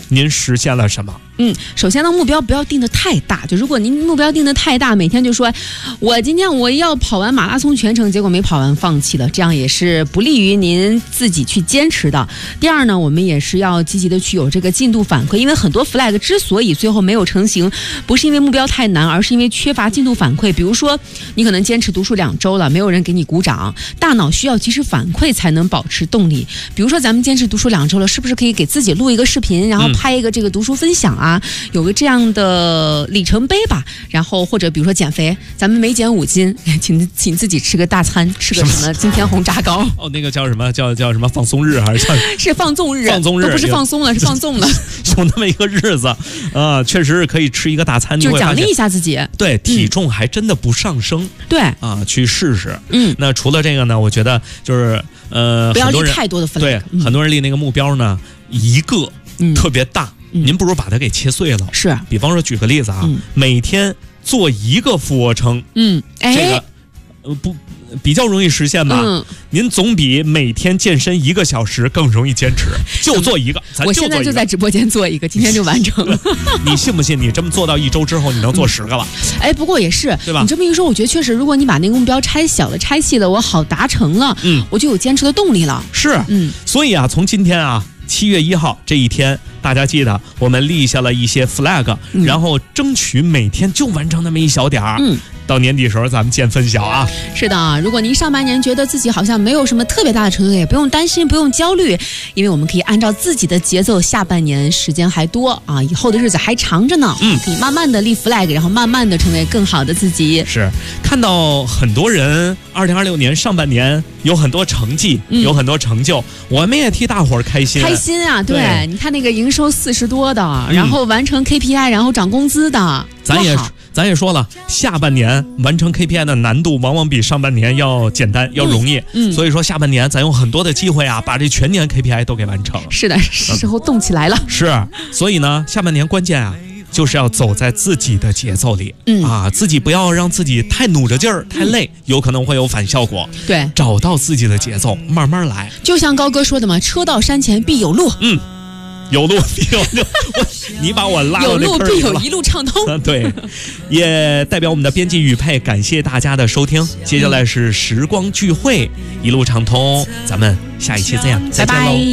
您实现了什么？ 首先呢，目标不要定得太大。就如果您目标定得太大，每天就说我今天我要跑完马拉松全程，结果没跑完放弃了，这样也是不利于您自己去坚持的。第二呢，我们也是要积极的去有这个进度反馈，因为很多 flag 之所以最后没有成型，不是因为目标太难，而是因为缺乏进度反馈。比如说，你可能坚持读书2周了，没有人给你鼓掌，大脑需要及时反馈才能保持动力。比如说，咱们坚持读书2周了，是不是可以给自己录一个视频，然后拍一个这个读书分享啊？有个这样的里程碑吧。然后或者比如说减肥，咱们每减5斤，请自己吃个大餐，吃个什么金天红炸糕。 哦，那个叫什么叫什么放松日还是是放纵日？ 放纵日都不是放松了，是放纵了。 有那么一个日子啊，确实是可以吃一个大餐， 就奖励一下自己。 对，体重还真的不上升。 对啊，去试试。那除了这个呢，我觉得就是不要立太多的分。 对，很多人立那个目标呢，一个特别大。您不如把它给切碎了。 是， 比方说举个例子啊，每天做1个俯卧撑，这个不比较容易实现吧？您总比每天健身1个小时更容易坚持。就做一个， 我现在就在直播间做一个，今天就完成了。 你信不信？你这么做到1周之后，你能做10个了？ 不过也是， 对吧？ 你这么一说，我觉得确实，如果你把那个目标拆小了、拆细了，我好达成了，我就有坚持的动力了。 是，所以啊，从今天啊，7月1号这一天，大家记得我们立下了一些 flag，然后争取每天就完成那么一小点儿。到年底时候咱们见分晓啊！ 是的，如果您上半年觉得自己好像没有什么特别大的成就，也不用担心，不用焦虑，因为我们可以按照自己的节奏，下半年时间还多啊，以后的日子还长着呢。可以慢慢的立 flag， 然后慢慢的成为更好的自己。 是，看到很多人2026年上半年有很多成绩，有很多成就，我们也替大伙儿开心。 开心啊！对，你看那个营收40多的，然后完成 KPI，然后涨工资的， 咱也说了，下半年完成 KPI 的难度往往比上半年要简单，要容易。所以说下半年咱有很多的机会啊，把这全年 KPI 都给完成。 是的，时候动起来了。 是，所以呢，下半年关键啊，就是要走在自己的节奏里。自己不要让自己太努着劲儿，太累，有可能会有反效果。 对， 找到自己的节奏，慢慢来。 就像高哥说的嘛，车到山前必有路。 有路必有路，你把我拉到这坑里了。有路必有一路畅通。 对，也代表我们的编辑雨佩，感谢大家的收听。接下来是时光聚会，一路畅通，咱们下一期再见喽。